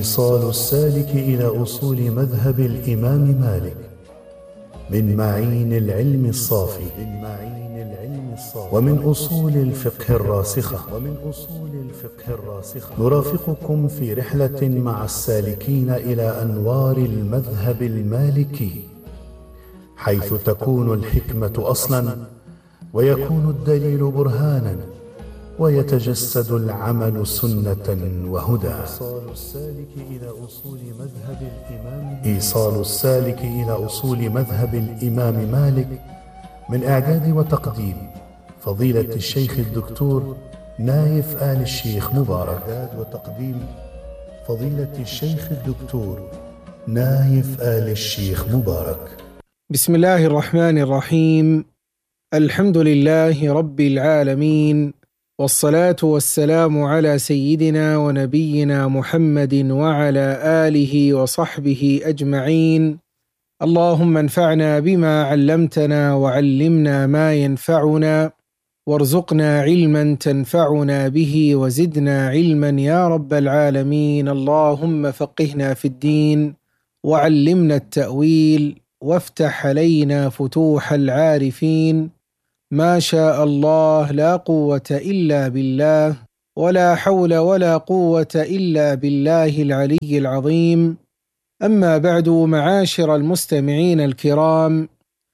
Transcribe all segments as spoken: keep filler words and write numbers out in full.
إيصال السالك إلى أصول مذهب الإمام مالك من معين العلم الصافي ومن أصول الفقه الراسخة ومن أصول الفقه الراسخة نرافقكم في رحلة مع السالكين إلى أنوار المذهب المالكي، حيث تكون الحكمة أصلا ويكون الدليل برهانا ويتجسد العمل سنة وهدى. إيصال السالك إلى أصول مذهب الإمام مالك من إعداد وتقديم فضيلة الشيخ الدكتور نايف آل الشيخ مبارك. إعداد وتقديم فضيلة الشيخ الدكتور نايف آل الشيخ مبارك. بسم الله الرحمن الرحيم. الحمد لله رب العالمين، والصلاة والسلام على سيدنا ونبينا محمد وعلى آله وصحبه أجمعين. اللهم انفعنا بما علمتنا وعلمنا ما ينفعنا وارزقنا علما تنفعنا به وزدنا علما يا رب العالمين. اللهم فقهنا في الدين وعلمنا التأويل وافتح علينا فتوح العارفين. ما شاء الله لا قوة إلا بالله، ولا حول ولا قوة إلا بالله العلي العظيم. أما بعد، معاشر المستمعين الكرام،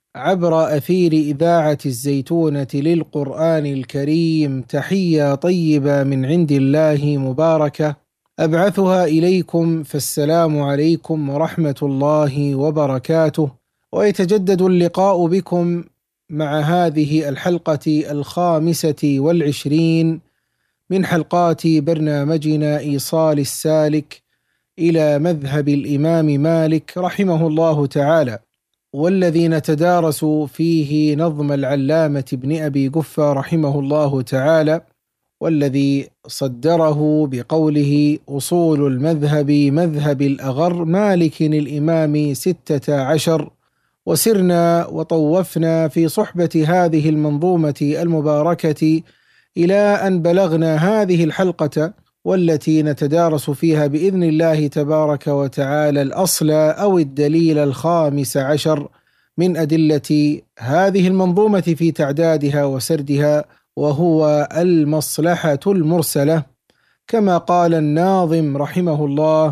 عبر أثير إذاعة الزيتونة للقرآن الكريم، تحية طيبة من عند الله مباركة أبعثها إليكم، فالسلام عليكم ورحمة الله وبركاته. ويتجدد اللقاء بكم مع هذه الحلقة الخامسة والعشرين من حلقات برنامجنا إيصال السالك إلى مذهب الإمام مالك رحمه الله تعالى، والذي نتدارس فيه نظم العلامة ابن أبي قفة رحمه الله تعالى، والذي صدره بقوله: أصول المذهب مذهب الأغر مالك الإمام ستة عشر. وسرنا وطوفنا في صحبة هذه المنظومة المباركة إلى أن بلغنا هذه الحلقة، والتي نتدارس فيها بإذن الله تبارك وتعالى الأصل أو الدليل الخامس عشر من أدلة هذه المنظومة في تعدادها وسردها، وهو المصلحة المرسلة، كما قال الناظم رحمه الله: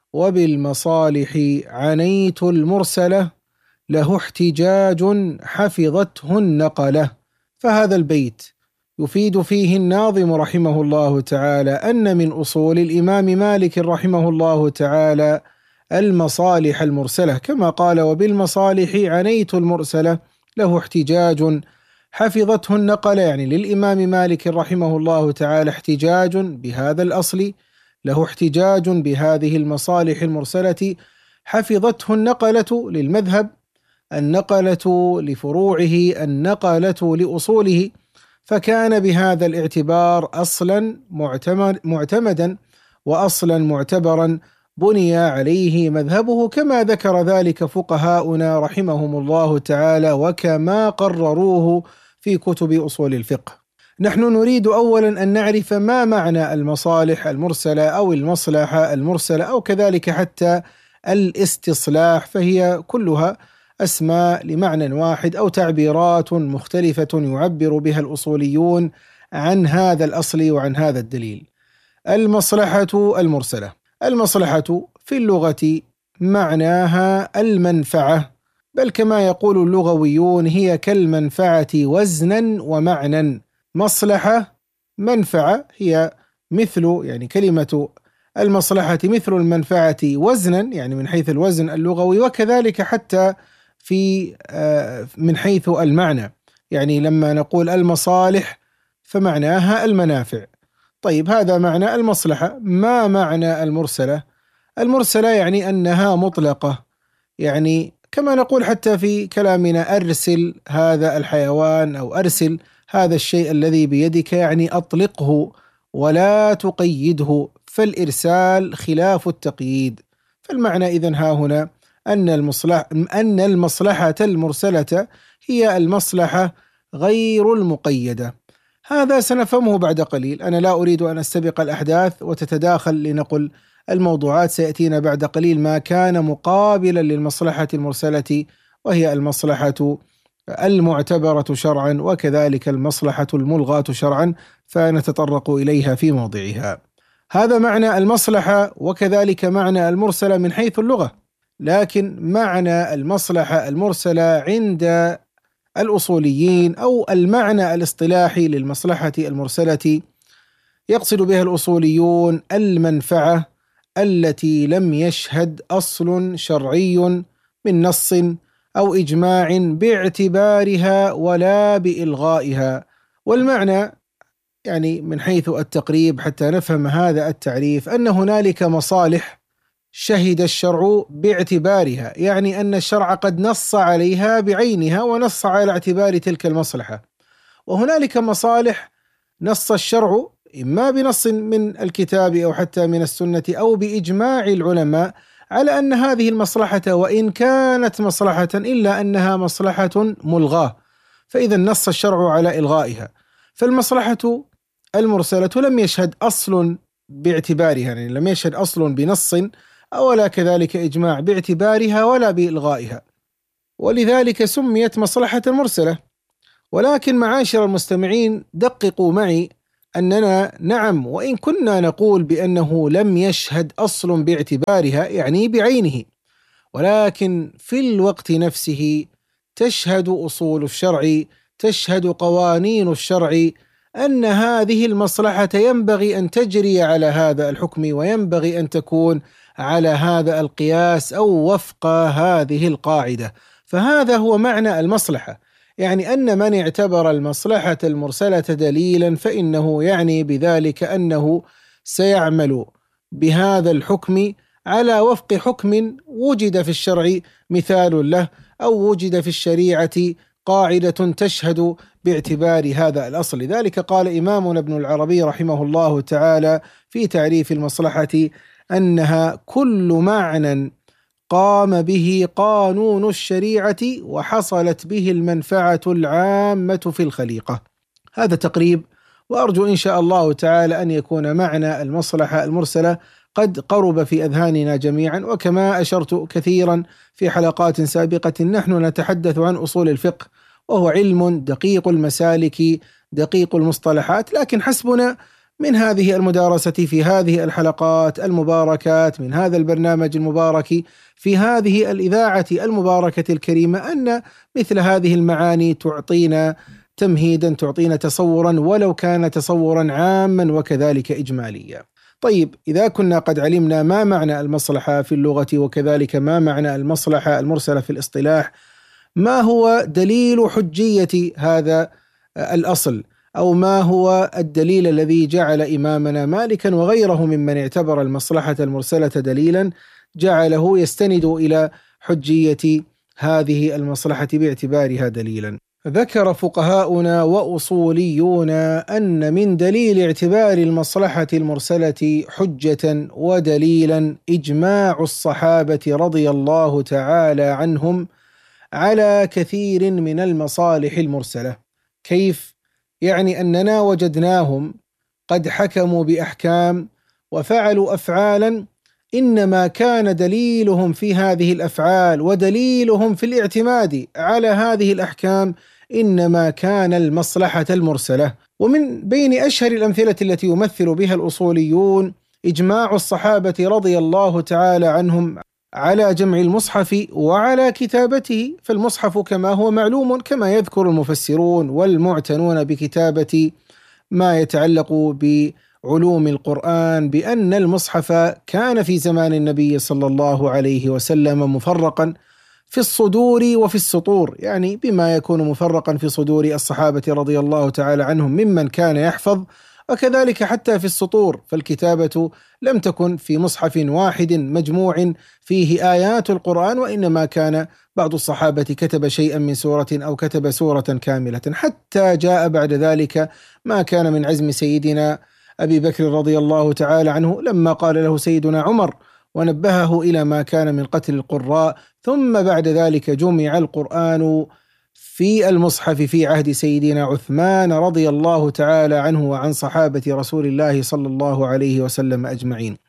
وبالمصالح عنيت المرسلة له احتجاج حفظته النقلة. فهذا البيت يفيد فيه الناظم رحمه الله تعالى أن من أصول الإمام مالك رحمه الله تعالى المصالح المرسلة، كما قال: وبالمصالح عنيت المرسلة له احتجاج حفظته النقلة، يعني للإمام مالك رحمه الله تعالى احتجاج بهذا الأصل، له احتجاج بهذه المصالح المرسلة حفظته النقلة للمذهب، النقلة لفروعه، النقلة لأصوله، فكان بهذا الاعتبار أصلا معتمدا وأصلا معتبرا بني عليه مذهبه، كما ذكر ذلك فقهاؤنا رحمهم الله تعالى وكما قرروه في كتب أصول الفقه. نحن نريد أولا أن نعرف ما معنى المصالح المرسلة أو المصلحة المرسلة، أو كذلك حتى الاستصلاح، فهي كلها أسماء لمعنى واحد أو تعبيرات مختلفة يعبر بها الأصوليون عن هذا الأصل وعن هذا الدليل. المصلحة المرسلة، المصلحة في اللغة معناها المنفعة، بل كما يقول اللغويون هي كالمنفعة وزنا ومعنى. مصلحة منفعة هي مثل، يعني كلمة المصلحة مثل المنفعة وزنا، يعني من حيث الوزن اللغوي، وكذلك حتى في من حيث المعنى، يعني لما نقول المصالح فمعناها المنافع. طيب، هذا معنى المصلحة. ما معنى المرسلة؟ المرسلة يعني أنها مطلقة، يعني كما نقول حتى في كلامنا: أرسل هذا الحيوان أو أرسل هذا الشيء الذي بيدك، يعني أطلقه ولا تقيده، فالإرسال خلاف التقييد. فالمعنى إذن ها هنا أن المصلحة أن المصلحة المرسلة هي المصلحة غير المقيدة. هذا سنفهمه بعد قليل، أنا لا أريد أن أستبق الأحداث وتتداخل لنقل الموضوعات سيأتينا بعد قليل ما كان مقابلا للمصلحة المرسلة، وهي المصلحة المعتبرة شرعا وكذلك المصلحة الملغاة شرعا، فنتطرق إليها في موضعها. هذا معنى المصلحة وكذلك معنى المرسلة من حيث اللغة، لكن معنى المصلحة المرسلة عند الأصوليين أو المعنى الاصطلاحي للمصلحة المرسلة يقصد بها الأصوليون المنفعة التي لم يشهد أصل شرعي من نص أو إجماع باعتبارها ولا بإلغائها. والمعنى يعني من حيث التقريب حتى نفهم هذا التعريف أن هنالك مصالح شهد الشرع باعتبارها، يعني أن الشرع قد نص عليها بعينها ونص على اعتبار تلك المصلحة، وهنالك مصالح نص الشرع إما بنص من الكتاب أو حتى من السنة أو بإجماع العلماء على أن هذه المصلحة وإن كانت مصلحة إلا أنها مصلحة ملغاة، فإذا نص الشرع على إلغائها. فالمصلحة المرسلة لم يشهد أصل باعتبارها، يعني لم يشهد أصل بنص ولا كذلك إجماع باعتبارها ولا بإلغائها، ولذلك سميت مصلحة مرسلة. ولكن معاشر المستمعين دققوا معي أننا نعم وإن كنا نقول بأنه لم يشهد أصل باعتبارها يعني بعينه، ولكن في الوقت نفسه تشهد أصول الشرع، تشهد قوانين الشرع أن هذه المصلحة ينبغي أن تجري على هذا الحكم وينبغي أن تكون على هذا القياس أو وفق هذه القاعدة. فهذا هو معنى المصلحة، يعني أن من اعتبر المصلحة المرسلة دليلا فإنه يعني بذلك أنه سيعمل بهذا الحكم على وفق حكم وجد في الشرع مثال له أو وجد في الشريعة قاعدة تشهد باعتبار هذا الأصل. لذلك قال إمامنا ابن العربي رحمه الله تعالى في تعريف المصلحة أنها كل معنى قام به قانون الشريعة وحصلت به المنفعة العامة في الخليقة. هذا تقريب، وأرجو إن شاء الله تعالى أن يكون معنى المصلحة المرسلة قد قرب في أذهاننا جميعا. وكما أشرت كثيرا في حلقات سابقة، نحن نتحدث عن أصول الفقه وهو علم دقيق المسالك دقيق المصطلحات، لكن حسبنا من هذه المدارسة في هذه الحلقات المباركات من هذا البرنامج المبارك في هذه الإذاعة المباركة الكريمة أن مثل هذه المعاني تعطينا تمهيدا، تعطينا تصورا ولو كان تصورا عاما وكذلك إجماليا. طيب، إذا كنا قد علمنا ما معنى المصلحة في اللغة وكذلك ما معنى المصلحة المرسلة في الاصطلاح، ما هو دليل حجية هذا الأصل، أو ما هو الدليل الذي جعل إمامنا مالكا وغيره ممن اعتبر المصلحة المرسلة دليلا جعله يستند إلى حجية هذه المصلحة باعتبارها دليلا؟ ذكر فقهاؤنا وأصوليون أن من دليل اعتبار المصلحة المرسلة حجة ودليلا إجماع الصحابة رضي الله تعالى عنهم على كثير من المصالح المرسلة. كيف؟ يعني أننا وجدناهم قد حكموا بأحكام وفعلوا أفعالا إنما كان دليلهم في هذه الأفعال ودليلهم في الاعتماد على هذه الأحكام إنما كان المصلحة المرسلة. ومن بين أشهر الأمثلة التي يمثل بها الأصوليون إجماع الصحابة رضي الله تعالى عنهم على جمع المصحف وعلى كتابته. فالمصحف كما هو معلوم كما يذكر المفسرون والمعتنون بكتابة ما يتعلق بعلوم القرآن بأن المصحف كان في زمان النبي صلى الله عليه وسلم مفرقا في الصدور وفي السطور، يعني بما يكون مفرقا في صدور الصحابة رضي الله تعالى عنهم ممن كان يحفظ، وكذلك حتى في السطور، فالكتابة لم تكن في مصحف واحد مجموع فيه آيات القرآن، وإنما كان بعض الصحابة كتب شيئا من سورة أو كتب سورة كاملة، حتى جاء بعد ذلك ما كان من عزم سيدنا أبي بكر رضي الله تعالى عنه لما قال له سيدنا عمر ونبهه إلى ما كان من قتل القراء، ثم بعد ذلك جمع القرآن في المصحف في عهد سيدنا عثمان رضي الله تعالى عنه وعن صحابة رسول الله صلى الله عليه وسلم أجمعين.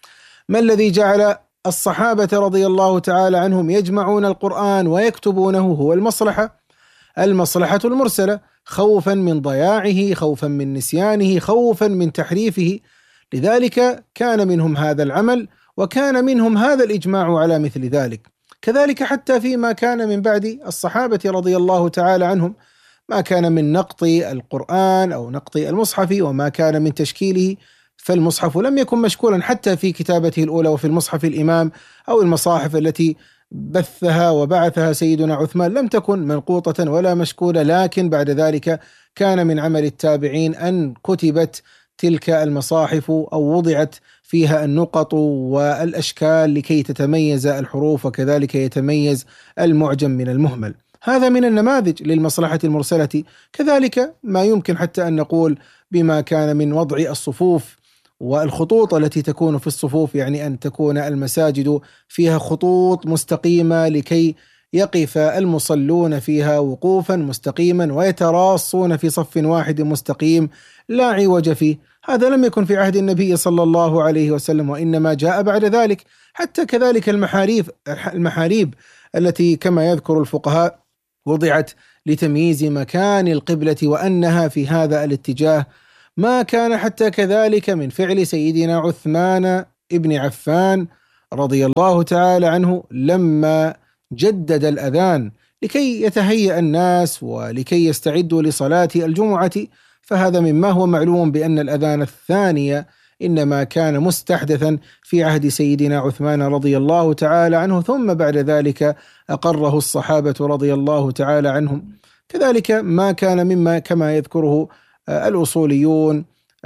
ما الذي جعل الصحابة رضي الله تعالى عنهم يجمعون القرآن ويكتبونه؟ هو المصلحة المصلحة المرسلة، خوفا من ضياعه، خوفا من نسيانه، خوفا من تحريفه. لذلك كان منهم هذا العمل، وكان منهم هذا الإجماع على مثل ذلك. كذلك حتى فيما كان من بعد الصحابة رضي الله تعالى عنهم، ما كان من نقط القرآن أو نقط المصحف وما كان من تشكيله، فالمصحف لم يكن مشكولا حتى في كتابته الأولى، وفي المصحف الإمام أو المصاحف التي بثها وبعثها سيدنا عثمان لم تكن منقوطة ولا مشكولة، لكن بعد ذلك كان من عمل التابعين أن كتبت تلك المصاحف أو وضعت فيها النقط والأشكال لكي تتميز الحروف، وكذلك يتميز المعجم من المهمل. هذا من النماذج للمصلحة المرسلة. كذلك ما يمكن حتى أن نقول بما كان من وضع الصفوف والخطوط التي تكون في الصفوف، يعني أن تكون المساجد فيها خطوط مستقيمة لكي يقف المصلون فيها وقوفا مستقيما ويتراصون في صف واحد مستقيم لا عوج فيه. هذا لم يكن في عهد النبي صلى الله عليه وسلم، وإنما جاء بعد ذلك. حتى كذلك المحاريب المحاريب التي كما يذكر الفقهاء وضعت لتمييز مكان القبلة وأنها في هذا الاتجاه، ما كان حتى كذلك من فعل سيدنا عثمان ابن عفان رضي الله تعالى عنه لما جدد الأذان لكي يتهيأ الناس ولكي يستعدوا لصلاة الجمعة. فهذا مما هو معلوم بأن الأذان الثانية إنما كان مستحدثا في عهد سيدنا عثمان رضي الله تعالى عنه، ثم بعد ذلك أقره الصحابة رضي الله تعالى عنهم. كذلك ما كان مما كما يذكره الأصوليون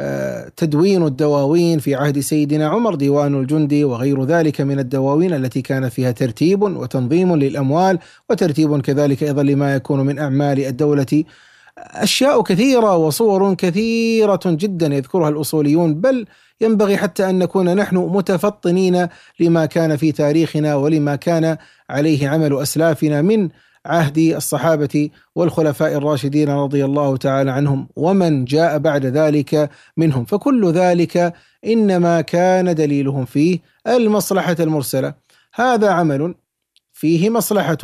تدوين الدواوين في عهد سيدنا عمر، ديوان الجندي وغير ذلك من الدواوين التي كان فيها ترتيب وتنظيم للأموال، وترتيب كذلك أيضا لما يكون من أعمال الدولة. أشياء كثيرة وصور كثيرة جدا يذكرها الأصوليون، بل ينبغي حتى أن نكون نحن متفطنين لما كان في تاريخنا ولما كان عليه عمل أسلافنا من عهد الصحابة والخلفاء الراشدين رضي الله تعالى عنهم ومن جاء بعد ذلك منهم. فكل ذلك إنما كان دليلهم فيه المصلحة المرسلة. هذا عمل فيه مصلحة،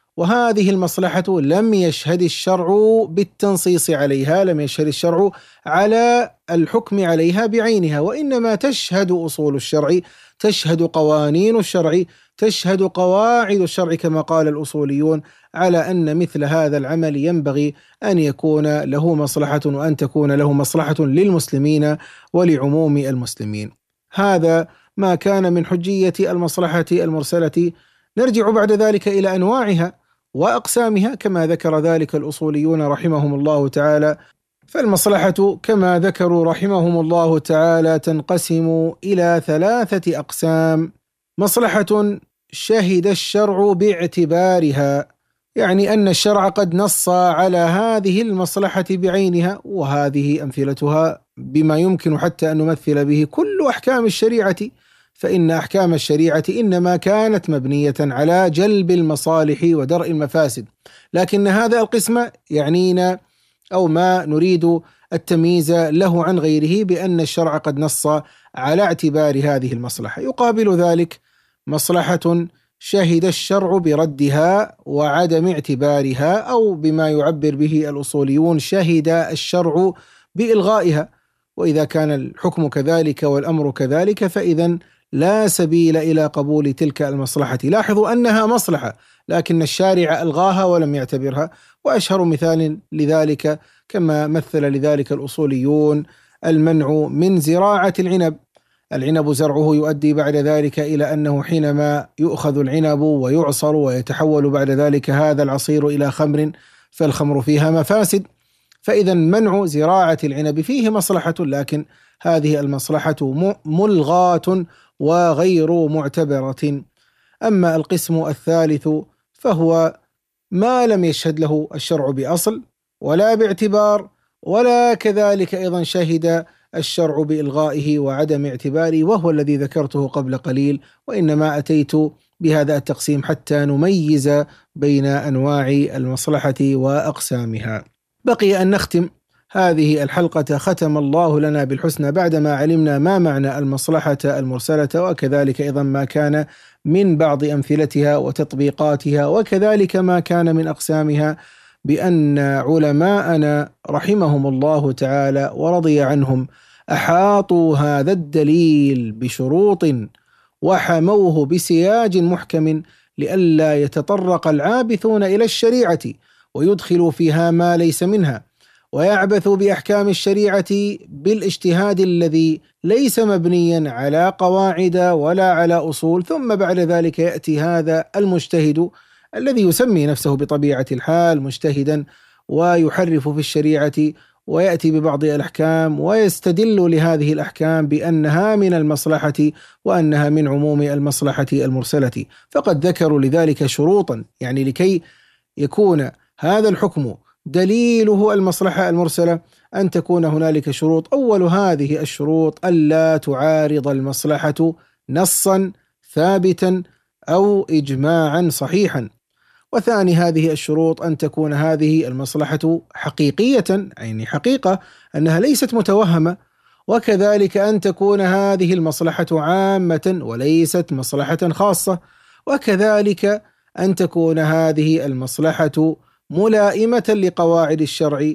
وهذه المصلحة لم يشهد الشرع بالتنصيص عليها، لم يشهد الشرع على الحكم عليها بعينها، وإنما تشهد أصول الشرع، تشهد قوانين الشرع، تشهد قواعد الشرع كما قال الأصوليون على أن مثل هذا العمل ينبغي أن يكون له مصلحة، وأن تكون له مصلحة للمسلمين ولعموم المسلمين. هذا ما كان من حجية المصلحة المرسلة. نرجع بعد ذلك إلى أنواعها وأقسامها كما ذكر ذلك الأصوليون رحمهم الله تعالى. فالمصلحة كما ذكروا رحمهم الله تعالى تنقسم إلى ثلاثة أقسام: مصلحة شهد الشرع باعتبارها، يعني أن الشرع قد نص على هذه المصلحة بعينها، وهذه أمثلتها بما يمكن حتى أن نمثل به كل أحكام الشريعة، فإن أحكام الشريعة إنما كانت مبنية على جلب المصالح ودرء المفاسد. لكن هذا القسم يعنينا أو ما نريد التمييز له عن غيره بأن الشرع قد نص على اعتبار هذه المصلحة. يقابل ذلك مصلحة شهد الشرع بردها وعدم اعتبارها، أو بما يعبر به الأصوليون شهد الشرع بإلغائها. وإذا كان الحكم كذلك والأمر كذلك فإذن لا سبيل إلى قبول تلك المصلحة. لاحظوا أنها مصلحة لكن الشارع ألغاها ولم يعتبرها. وأشهر مثال لذلك كما مثل لذلك الأصوليون المنع من زراعة العنب. العنب زرعه يؤدي بعد ذلك إلى أنه حينما يؤخذ العنب ويعصر ويتحول بعد ذلك هذا العصير إلى خمر، فالخمر فيها مفاسد. فإذا منع زراعة العنب فيه مصلحة، لكن هذه المصلحة ملغاة وغير معتبرة. أما القسم الثالث فهو ما لم يشهد له الشرع بأصل ولا باعتبار، ولا كذلك أيضا شهد الشرع بإلغائه وعدم اعتباره، وهو الذي ذكرته قبل قليل. وإنما أتيت بهذا التقسيم حتى نميز بين أنواع المصلحة وأقسامها. بقي أن نختم هذه الحلقة ختم الله لنا بالحسنى بعدما علمنا ما معنى المصلحة المرسلة، وكذلك أيضا ما كان من بعض أمثلتها وتطبيقاتها، وكذلك ما كان من أقسامها، بأن علماءنا رحمهم الله تعالى ورضي عنهم أحاطوا هذا الدليل بشروط وحموه بسياج محكم لئلا يتطرق العابثون إلى الشريعة ويدخلوا فيها ما ليس منها، ويعبثوا بأحكام الشريعة بالاجتهاد الذي ليس مبنيا على قواعد ولا على أصول، ثم بعد ذلك يأتي هذا المجتهد الذي يسمي نفسه بطبيعة الحال مجتهدا ويحرف في الشريعة ويأتي ببعض الأحكام ويستدل لهذه الأحكام بأنها من المصلحة وأنها من عموم المصلحة المرسلة. فقد ذكروا لذلك شروطا، يعني لكي يكون هذا الحكم دليله المصلحة المرسلة أن تكون هنالك شروط. أول هذه الشروط ألا تعارض المصلحة نصا ثابتا أو إجماعا صحيحا. وثاني هذه الشروط أن تكون هذه المصلحة حقيقية، يعني حقيقة أنها ليست متوهمة، وكذلك أن تكون هذه المصلحة عامة وليست مصلحة خاصة، وكذلك أن تكون هذه المصلحة ملائمة لقواعد الشرع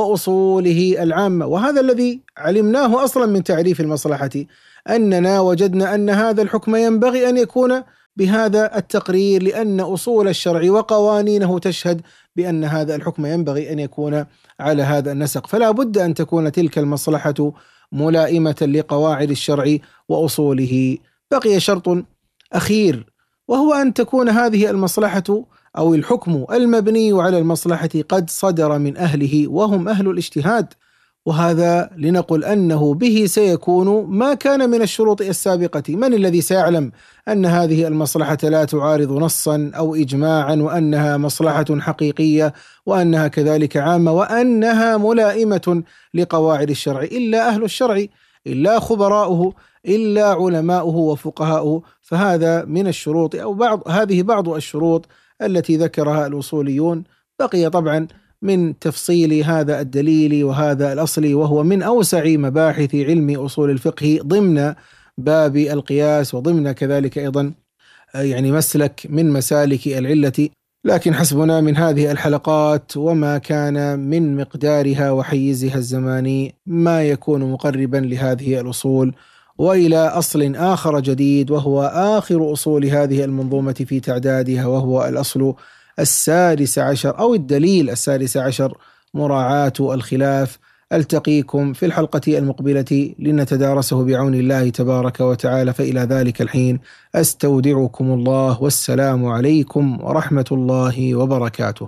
وأصوله العامة. وهذا الذي علمناه أصلا من تعريف المصلحة، أننا وجدنا أن هذا الحكم ينبغي أن يكون بهذا التقرير، لأن أصول الشرع وقوانينه تشهد بأن هذا الحكم ينبغي أن يكون على هذا النسق، فلا بد أن تكون تلك المصلحة ملائمة لقواعد الشرع وأصوله. بقي شرط أخير، وهو أن تكون هذه المصلحة أو الحكم المبني على المصلحة قد صدر من أهله وهم أهل الاجتهاد، وهذا لنقل أنه به سيكون ما كان من الشروط السابقة. من الذي سيعلم أن هذه المصلحة لا تعارض نصا أو إجماعا، وأنها مصلحة حقيقية، وأنها كذلك عامة، وأنها ملائمة لقواعد الشرع؟ إلا أهل الشرع، إلا خبراؤه، إلا علماؤه وفقهاؤه. فهذا من الشروط، أو بعض هذه بعض الشروط التي ذكرها الأصوليون. بقي طبعا من تفصيل هذا الدليل وهذا الأصل، وهو من أوسع مباحث علم أصول الفقه ضمن باب القياس، وضمن كذلك أيضا يعني مسلك من مسالك العلة، لكن حسبنا من هذه الحلقات وما كان من مقدارها وحيزها الزماني ما يكون مقربا لهذه الأصول، وإلى أصل آخر جديد وهو آخر أصول هذه المنظومة في تعدادها، وهو الأصل السادس عشر أو الدليل السادس عشر، مراعاة الخلاف. ألتقيكم في الحلقة المقبلة لنتدارسه بعون الله تبارك وتعالى، فإلى ذلك الحين أستودعكم الله، والسلام عليكم ورحمة الله وبركاته.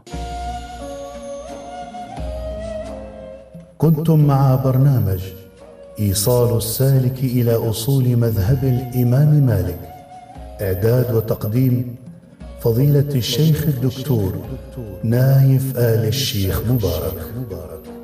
كنتم مع برنامج إيصال السالك إلى أصول مذهب الإمام مالك، إعداد وتقديم فضيلة الشيخ الدكتور نايف آل الشيخ مبارك.